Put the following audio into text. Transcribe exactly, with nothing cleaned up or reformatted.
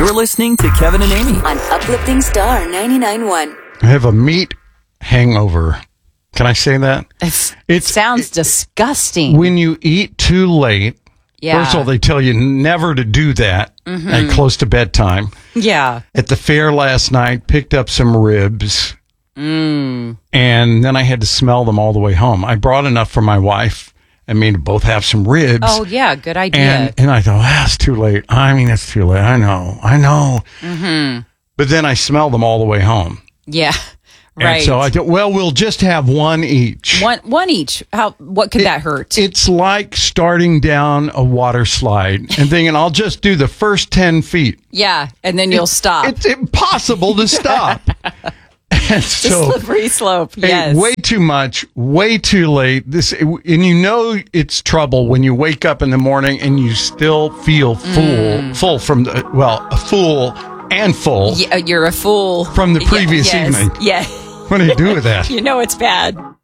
You're listening to Kevin and Amy on Uplifting Star ninety-nine point one. I have a meat hangover. Can I say that? It's, It it sounds it, disgusting. When you eat too late, yeah. first of all, they tell you never to do that mm-hmm. at close to bedtime. Yeah. At the fair last night, picked up some ribs, mm. and then I had to smell them all the way home. I brought enough for my wife and me to both have some ribs. Oh, yeah, good idea. And, and I thought, well, that's too late. I mean, it's too late. I know. I know. Mm-hmm. But then I smelled them all the way home. Yeah. Right. And so I thought, well, we'll just have one each. One one each. How? What could It- that hurt? It's like starting down a water slide and thinking, I'll just do the first ten feet. yeah, and then you'll stop. It's impossible to stop. And the so, slippery slope. hey, Yes. way too much, way too late. This, and you know it's trouble when you wake up in the morning and you still feel full, Mm. full from the, well, a fool and full Yeah, you're a fool from the previous Ye- yes. evening. Yeah. What do you do with that? You know it's bad.